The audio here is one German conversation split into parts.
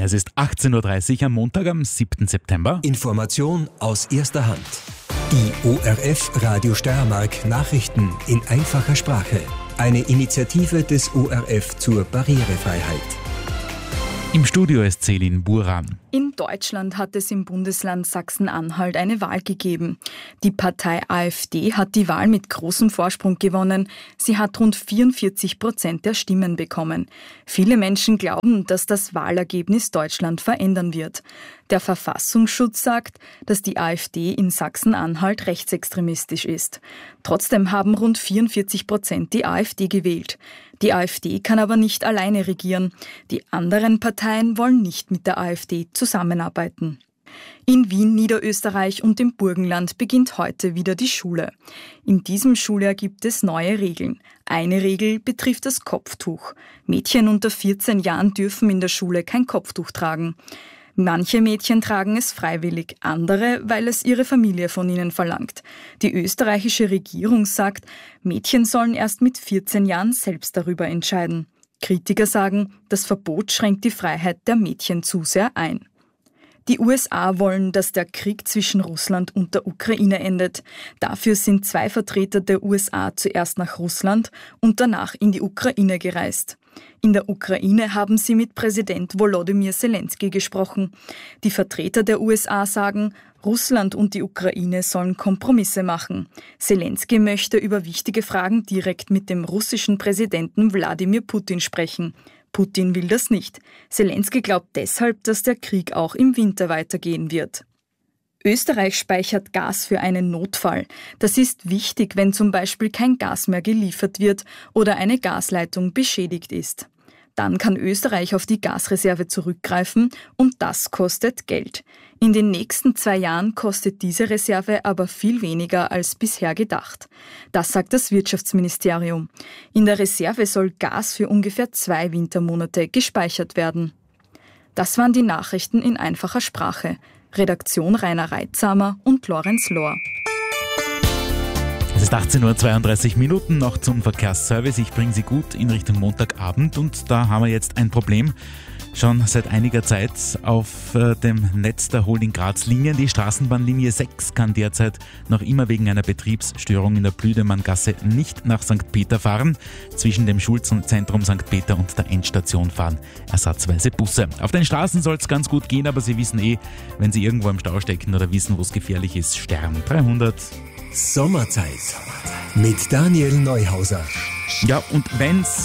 Es ist 18.30 Uhr am Montag, am 7. September. Information aus erster Hand. Die ORF Radio Steiermark Nachrichten in einfacher Sprache. Eine Initiative des ORF zur Barrierefreiheit. Im Studio ist Celine Buran. In Deutschland hat es im Bundesland Sachsen-Anhalt eine Wahl gegeben. Die Partei AfD hat die Wahl mit großem Vorsprung gewonnen. Sie hat rund 44% der Stimmen bekommen. Viele Menschen glauben, dass das Wahlergebnis Deutschland verändern wird. Der Verfassungsschutz sagt, dass die AfD in Sachsen-Anhalt rechtsextremistisch ist. Trotzdem haben rund 44% die AfD gewählt. Die AfD kann aber nicht alleine regieren. Die anderen Parteien wollen nicht mit der AfD zusammenarbeiten. In Wien, Niederösterreich und im Burgenland beginnt heute wieder die Schule. In diesem Schuljahr gibt es neue Regeln. Eine Regel betrifft das Kopftuch. Mädchen unter 14 Jahren dürfen in der Schule kein Kopftuch tragen. Manche Mädchen tragen es freiwillig, andere, weil es ihre Familie von ihnen verlangt. Die österreichische Regierung sagt, Mädchen sollen erst mit 14 Jahren selbst darüber entscheiden. Kritiker sagen, das Verbot schränkt die Freiheit der Mädchen zu sehr ein. Die USA wollen, dass der Krieg zwischen Russland und der Ukraine endet. Dafür sind 2 Vertreter der USA zuerst nach Russland und danach in die Ukraine gereist. In der Ukraine haben sie mit Präsident Volodymyr Zelensky gesprochen. Die Vertreter der USA sagen, Russland und die Ukraine sollen Kompromisse machen. Zelensky möchte über wichtige Fragen direkt mit dem russischen Präsidenten Wladimir Putin sprechen. Putin will das nicht. Zelensky glaubt deshalb, dass der Krieg auch im Winter weitergehen wird. Österreich speichert Gas für einen Notfall. Das ist wichtig, wenn zum Beispiel kein Gas mehr geliefert wird oder eine Gasleitung beschädigt ist. Dann kann Österreich auf die Gasreserve zurückgreifen und das kostet Geld. In den nächsten 2 Jahren kostet diese Reserve aber viel weniger als bisher gedacht. Das sagt das Wirtschaftsministerium. In der Reserve soll Gas für ungefähr 2 Wintermonate gespeichert werden. Das waren die Nachrichten in einfacher Sprache. Redaktion Rainer Reitsamer und Lorenz Lohr. Es ist 18.32 Uhr noch zum Verkehrsservice. Ich bringe Sie gut in Richtung Montagabend und da haben wir jetzt ein Problem. Schon seit einiger Zeit auf dem Netz der Holding Graz Linien. Die Straßenbahnlinie 6 kann derzeit noch immer wegen einer Betriebsstörung in der Blüdemanngasse nicht nach St. Peter fahren. Zwischen dem Schulzentrum St. Peter und der Endstation fahren ersatzweise Busse. Auf den Straßen soll es ganz gut gehen, aber Sie wissen wenn Sie irgendwo im Stau stecken oder wissen, wo es gefährlich ist, Stern 300. Sommerzeit mit Daniel Neuhauser. Ja, und wenn's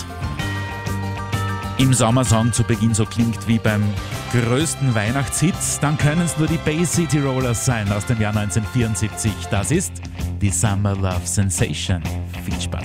im Sommersong zu Beginn so klingt wie beim größten Weihnachtshit, dann können es nur die Bay City Rollers sein aus dem Jahr 1974. Das ist die Summer Love Sensation. Viel Spaß.